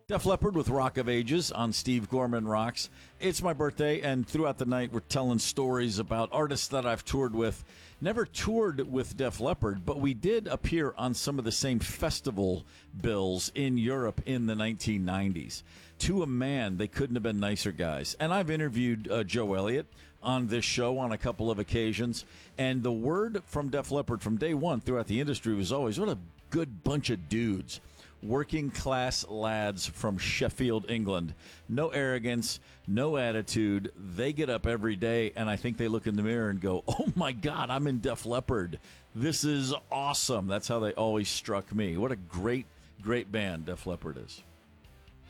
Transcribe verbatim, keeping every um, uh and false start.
Def Leppard with Rock of Ages on Steve Gorman Rocks. It's my birthday, and throughout the night we're telling stories about artists that I've toured with. Never toured with Def Leppard, but we did appear on some of the same festival bills in Europe in the nineteen nineties. To a man, they couldn't have been nicer guys. And I've interviewed uh, Joe Elliott on this show on a couple of occasions, and the word from Def Leppard from day one throughout the industry was always, what a good bunch of dudes. Working class lads from Sheffield, England. No arrogance, no attitude. They get up every day, and I think they look in the mirror and go, oh my God, I'm in Def Leppard. This is awesome. That's how they always struck me. What a great, great band Def Leppard is.